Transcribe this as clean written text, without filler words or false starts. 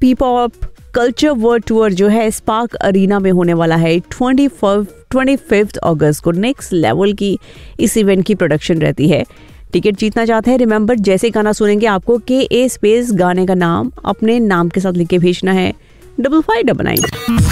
P pop culture world tour जो है spark arena में होने वाला है 25 अगस्त को। नेक्स्ट लेवल की इस इवेंट की प्रोडक्शन रहती है। टिकट जीतना चाहते हैं, रिमेंबर जैसे गाना सुनेंगे आपको KA स्पेस गाने का नाम अपने नाम के साथ लिख के भेजना है 5599।